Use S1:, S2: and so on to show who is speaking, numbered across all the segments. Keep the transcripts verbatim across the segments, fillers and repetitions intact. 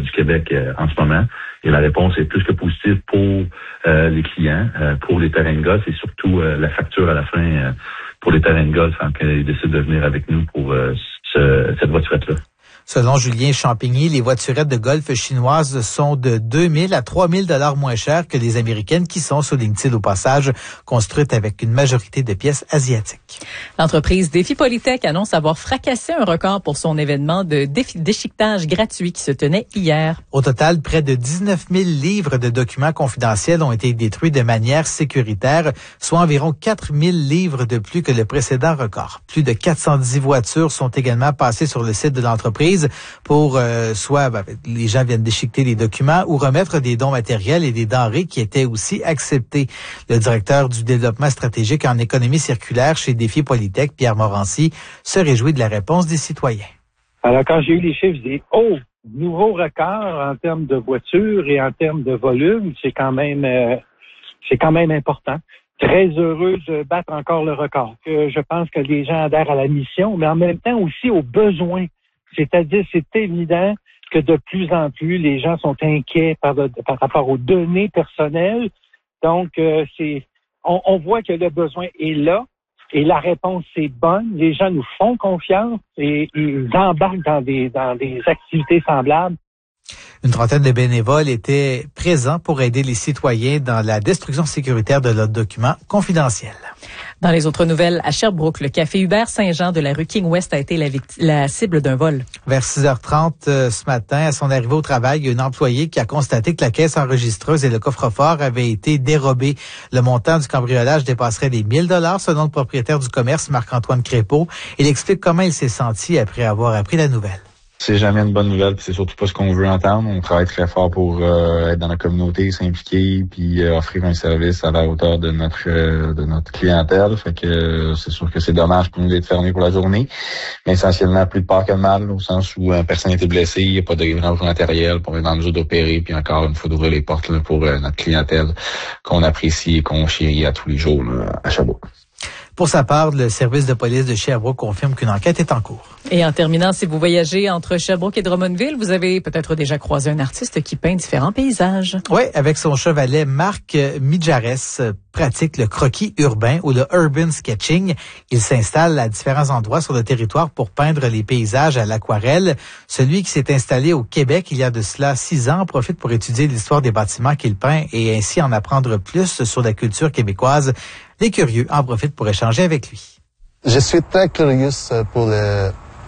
S1: du Québec euh, en ce moment. Et la réponse est plus que positive pour euh, les clients, euh, pour les terrains de golf et surtout euh, la facture à la fin euh, pour les terrains de golf quand ils décident de venir avec nous pour euh, ce, cette voiturette-là.
S2: Selon Julien Champigny, les voiturettes de golf chinoises sont de deux mille à trois mille dollars moins chères que les américaines qui sont, souligne-t-il au passage, construites avec une majorité de pièces asiatiques.
S3: L'entreprise Défi Polytech annonce avoir fracassé un record pour son événement de déchiquetage gratuit qui se tenait hier.
S2: Au total, près de dix-neuf mille livres de documents confidentiels ont été détruits de manière sécuritaire, soit environ quatre mille livres de plus que le précédent record. Plus de quatre cent dix voitures sont également passées sur le site de l'entreprise pour euh, soit ben, les gens viennent déchiqueter les documents ou remettre des dons matériels et des denrées qui étaient aussi acceptés. Le directeur du développement stratégique en économie circulaire chez Défi Polytech, Pierre Morancy, se réjouit de la réponse des citoyens.
S4: Alors quand j'ai eu les chiffres, j'ai dit « Oh, nouveau record en termes de voitures et en termes de volume, c'est quand même euh, c'est quand même important. » Très heureux de battre encore le record. Que je pense que les gens adhèrent à la mission, mais en même temps aussi aux besoins. C'est-à-dire, c'est évident que de plus en plus, les gens sont inquiets par, de, par rapport aux données personnelles. Donc, euh, c'est, on, on voit que le besoin est là et la réponse est bonne. Les gens nous font confiance et ils embarquent dans des, dans des activités semblables.
S2: Une trentaine de bénévoles étaient présents pour aider les citoyens dans la destruction sécuritaire de leurs documents confidentiels.
S3: Dans les autres nouvelles, à Sherbrooke, le café Hubert Saint-Jean de la rue King West a été la, vict- la cible d'un vol.
S2: Vers six heures trente euh, ce matin, à son arrivée au travail, il y a une employée qui a constaté que la caisse enregistreuse et le coffre-fort avaient été dérobés. Le montant du cambriolage dépasserait les mille dollars selon le propriétaire du commerce, Marc-Antoine Crépeau. Il explique comment il s'est senti après avoir appris la nouvelle.
S5: C'est jamais une bonne nouvelle, puis c'est surtout pas ce qu'on veut entendre. On travaille très fort pour euh, être dans la communauté, s'impliquer, puis euh, offrir un service à la hauteur de notre euh, de notre clientèle. Fait que euh, c'est sûr que c'est dommage pour nous d'être fermés pour la journée, mais essentiellement plus de peur que de mal, au sens où euh, personne n'a été blessé, il n'y a pas de grange matériel pour être dans le jeu d'opérer, puis encore une fois d'ouvrir les portes là, pour euh, notre clientèle qu'on apprécie et qu'on chérit à tous les jours là, à Sherbrooke.
S2: Pour sa part, le service de police de Sherbrooke confirme qu'une enquête est en cours.
S3: Et en terminant, si vous voyagez entre Sherbrooke et Drummondville, vous avez peut-être déjà croisé un artiste qui peint différents paysages.
S2: Oui, avec son chevalet, Marc Mijares pratique le croquis urbain ou le urban sketching. Il s'installe à différents endroits sur le territoire pour peindre les paysages à l'aquarelle. Celui qui s'est installé au Québec il y a de cela six ans profite pour étudier l'histoire des bâtiments qu'il peint et ainsi en apprendre plus sur la culture québécoise. Les curieux en profitent pour échanger avec lui.
S6: Je suis très curieux pour le,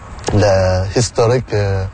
S6: le historique,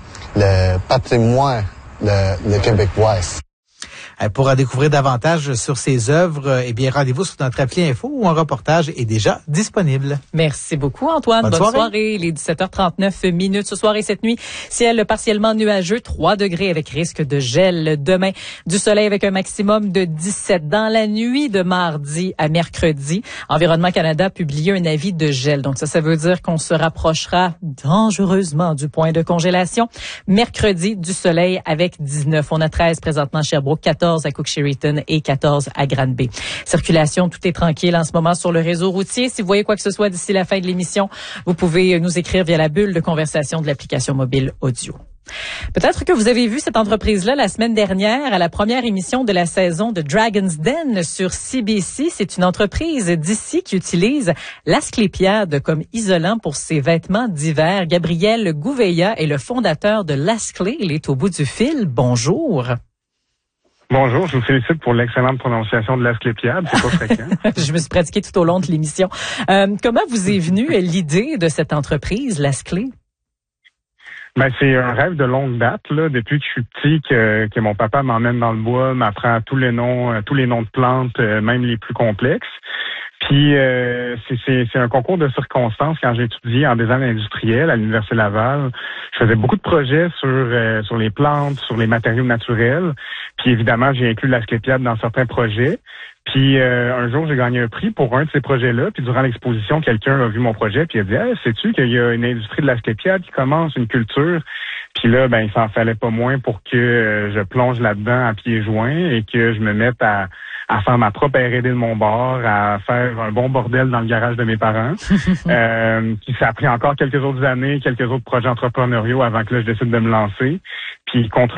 S6: le patrimoine, le, le québécois.
S2: Pour en découvrir davantage sur ses œuvres, eh bien, rendez-vous sur notre appli info où un reportage est déjà disponible.
S3: Merci beaucoup, Antoine.
S2: Bonne,
S3: Bonne
S2: soirée.
S3: soirée. Les dix-sept heures trente-neuf minutes ce soir et cette nuit. Ciel partiellement nuageux, trois degrés avec risque de gel. Demain, du soleil avec un maximum de dix-sept. Dans la nuit de mardi à mercredi, Environnement Canada a publié un avis de gel. Donc ça, ça veut dire qu'on se rapprochera dangereusement du point de congélation. Mercredi, du soleil avec dix-neuf. On a treize présentement à Sherbrooke, quatorze à Cook-Sheridan et quatorze à Granby. Circulation, tout est tranquille en ce moment sur le réseau routier. Si vous voyez quoi que ce soit d'ici la fin de l'émission, vous pouvez nous écrire via la bulle de conversation de l'application mobile audio. Peut-être que vous avez vu cette entreprise-là la semaine dernière à la première émission de la saison de Dragon's Den sur C B C. C'est une entreprise d'ici qui utilise l'asclépiade comme isolant pour ses vêtements d'hiver. Gabriel Gouveia est le fondateur de l'Asclé. Il est au bout du fil. Bonjour.
S7: Bonjour, je vous félicite pour l'excellente prononciation de l'asclépiade, c'est pas fréquent.
S3: Je me suis pratiquée tout au long de l'émission. Euh, comment vous est venue l'idée de cette entreprise, l'Asclé?
S7: Ben, c'est un rêve de longue date, là, depuis que je suis petit, que, que mon papa m'emmène dans le bois, m'apprend tous les noms, tous les noms de plantes, même les plus complexes. Puis euh, c'est, c'est, c'est un concours de circonstances. Quand j'ai étudié en design industriel à l'Université Laval, je faisais beaucoup de projets sur euh, sur les plantes, sur les matériaux naturels. Puis évidemment, j'ai inclus l'asclépiade dans certains projets. Puis euh, un jour, j'ai gagné un prix pour un de ces projets-là. Puis durant l'exposition, quelqu'un a vu mon projet puis il a dit hey, « sais-tu qu'il y a une industrie de l'asclépiade qui commence, une culture? » Puis là, ben il s'en fallait pas moins pour que euh, je plonge là-dedans à pieds joints et que je me mette à à faire ma propre R et D de mon bord, à faire un bon bordel dans le garage de mes parents. euh, puis ça a pris encore quelques autres années, quelques autres projets entrepreneuriaux avant que là, je décide de me lancer. Puis contre